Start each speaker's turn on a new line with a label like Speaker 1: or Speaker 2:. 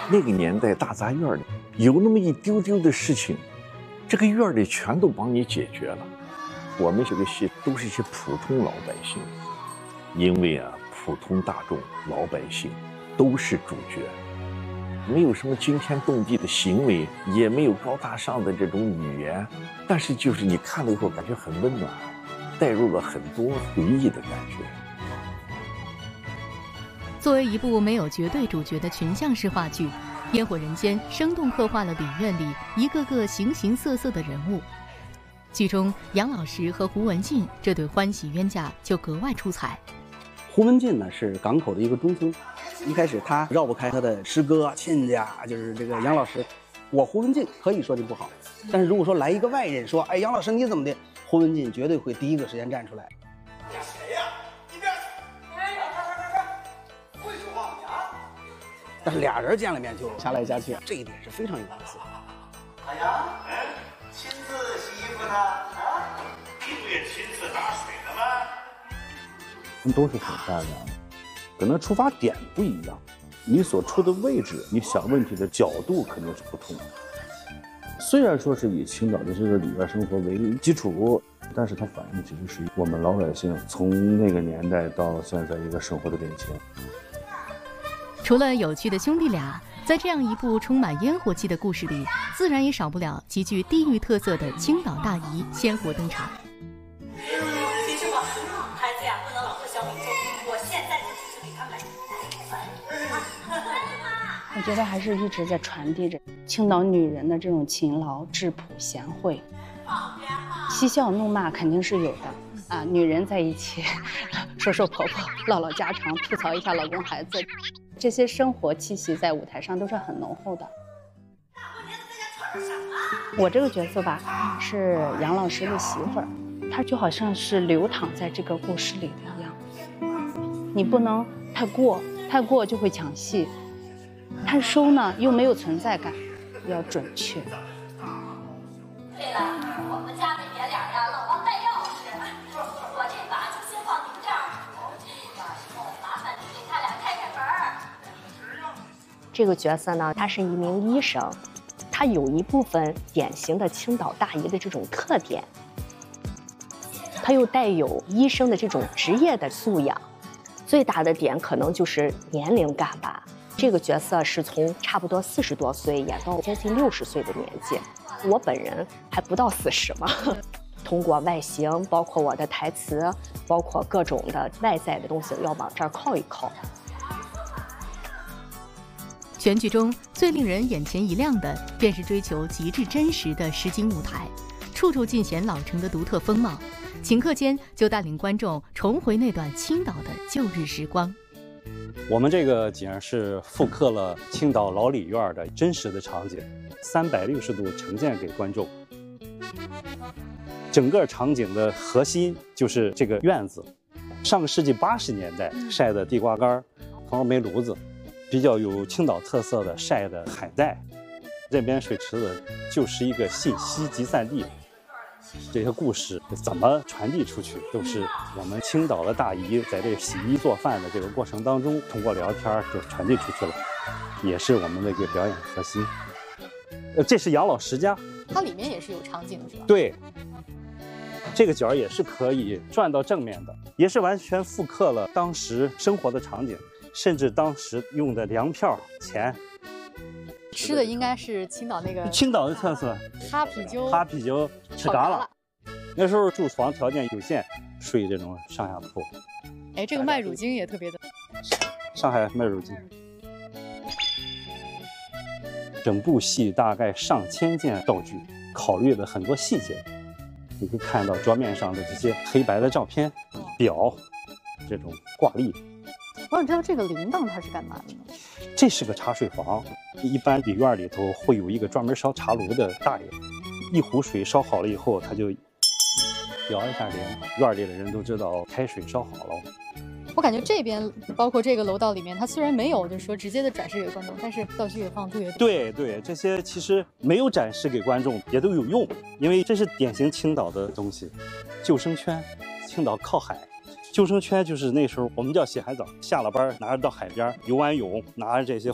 Speaker 1: 那个年代大杂院里有那么一丢丢的事情，这个院里全都帮你解决了。我们这个戏都是一些普通老百姓，因为啊，普通大众老百姓都是主角，没有什么惊天动地的行为，也没有高大上的这种语言，但是就是你看了以后感觉很温暖，带入了很多回忆的感觉。
Speaker 2: 作为一部没有绝对主角的群像式话剧，《烟火人间》生动刻画了影院里一个个形形色色的人物。剧中杨老师和胡文进这对欢喜冤家就格外出彩。
Speaker 3: 胡文进呢是港口的一个中村，一开始他绕不开他的师哥亲家，就是这个杨老师。我胡文进可以说的不好，但是如果说来一个外人说，哎，杨老师你怎么的，胡文进绝对会第一个时间站出来。
Speaker 4: 谁呀？一边去！哎，快，会说话吗？
Speaker 3: 但是俩人见了面就掐来掐去，这一点是非常有意思。
Speaker 4: 海洋，亲自洗衣服呢？啊，你不也亲自打水的吗？
Speaker 5: 都是很善良的，可能出发点不一样，你所处的位置，你想问题的角度肯定是不同的。虽然说是以青岛的这个里边生活为基础，但是它反映其实是我们老百姓从那个年代到现在一个生活的变迁。
Speaker 2: 除了有趣的兄弟俩，在这样一部充满烟火气的故事里，自然也少不了极具地域特色的青岛大姨鲜活登场。
Speaker 6: 记住吧，孩子呀，不能老做小米粥，我现在就只是给他买
Speaker 7: 我觉得还是一直在传递着青岛女人的这种勤劳、质朴、贤惠。嬉笑怒骂肯定是有的啊，女人在一起说说婆婆、唠唠家常、吐槽一下老公孩子，这些生活气息在舞台上都是很浓厚的。我这个角色吧，是杨老师的媳妇儿，她就好像是流淌在这个故事里一样。你不能太过就会抢戏，太收呢又没有存在感，要准确。
Speaker 6: 对了，我们家那爷俩呀，老忘带钥匙，我这把就先放您这儿。这个以后麻烦你给他俩开开门。
Speaker 8: 这个角色呢，他是一名医生，他有一部分典型的青岛大姨的这种特点，他又带有医生的这种职业的素养。最大的点可能就是年龄感吧。这个角色是从差不多40多岁演到接近60岁的年纪，我本人还不到40嘛。通过外形，包括我的台词，包括各种的外在的东西，要往这儿靠一靠。
Speaker 2: 全剧中最令人眼前一亮的，便是追求极致真实的实景舞台，处处尽显老城的独特风貌，顷刻间就带领观众重回那段青岛的旧日时光。
Speaker 9: 我们这个景是复刻了青岛老李院的真实的场景，360度呈现给观众。整个场景的核心就是这个院子，上个世纪80年代晒的地瓜干、黄梅炉子，比较有青岛特色的晒的海带。这边水池子就是一个信息集散地。这些故事怎么传递出去，都是我们青岛的大姨在这洗衣做饭的这个过程当中，通过聊天就传递出去了，也是我们的一个表演核心。这是杨老十家，
Speaker 10: 它里面也是有场景是吧？
Speaker 9: 对，这个角也是可以转到正面的，也是完全复刻了当时生活的场景，甚至当时用的粮票、钱。
Speaker 10: 吃的应该是青岛那个
Speaker 9: 青岛的特色，
Speaker 10: 哈啤酒，
Speaker 9: 吃嘎啦。那时候住房条件有限，睡这种上下铺。
Speaker 10: 哎，这个卖乳精也特别的。
Speaker 9: 上海卖乳精。整部戏大概上千件道具，考虑了很多细节。你可以看到桌面上的这些黑白的照片、表，这种挂历。
Speaker 10: 我想知道这个铃铛它是干嘛的呢？
Speaker 9: 这是个茶水房，一般里院里头会有一个专门烧茶炉的大爷，一壶水烧好了以后，他就摇一下铃，院里的人都知道开水烧好了。
Speaker 10: 我感觉这边包括这个楼道里面，它虽然没有就是说直接的展示给观众，但是道具也放特别多。
Speaker 9: 对，这些其实没有展示给观众也都有用，因为这是典型青岛的东西。救生圈，青岛靠海。救生圈就是那时候我们叫洗海澡，下了班拿着到海边游完泳，拿着这些